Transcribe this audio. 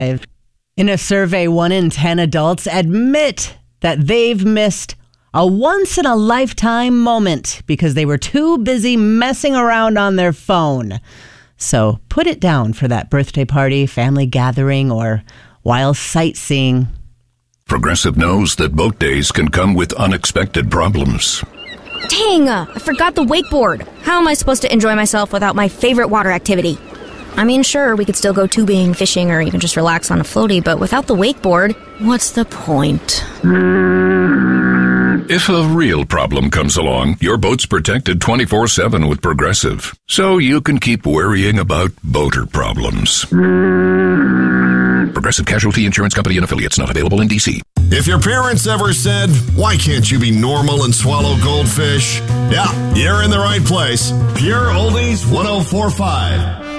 In a survey, 1 in 10 adults admit that they've missed a once-in-a-lifetime moment because they were too busy messing around on their phone. So put it down for that birthday party, family gathering, or while sightseeing. Progressive knows that boat days can come with unexpected problems. Dang, I forgot the wakeboard. How am I supposed to enjoy myself without my favorite water activity? I mean, sure, we could still go tubing, fishing, or even just relax on a floaty, but without the wakeboard, what's the point? If a real problem comes along, your boat's protected 24/7 with Progressive, so you can keep worrying about boater problems. Progressive Casualty Insurance Company and Affiliates, not available in D.C. If your parents ever said, "Why can't you be normal and swallow goldfish?" Yeah, you're in the right place. Pure Oldies 104.5.